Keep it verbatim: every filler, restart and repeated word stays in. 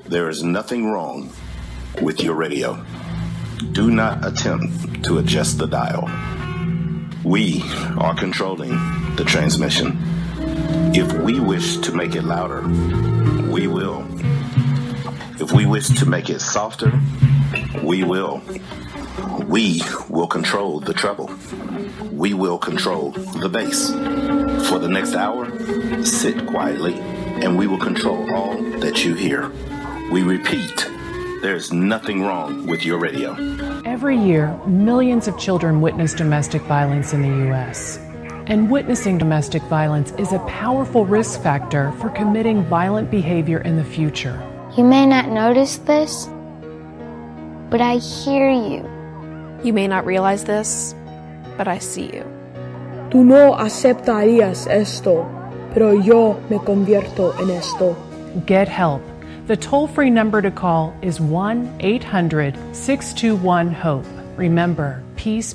There is nothing wrong with your radio. Do not attempt to adjust the dial. We are controlling the transmission. If we wish to make it louder, we will. If we wish to make it softer, we will. We will control the treble. We will control the bass. For the next hour, sit quietly, and we will control all that you hear. We repeat, there's nothing wrong with your radio. Every year, millions of children witness domestic violence in the U S And witnessing domestic violence is a powerful risk factor for committing violent behavior in the future. You may not notice this, but I hear you. You may not realize this, but I see you. Tú no aceptarías esto, pero yo me convierto en esto. Get help. The toll-free number to call is one eight hundred six two one HOPE. Remember, peace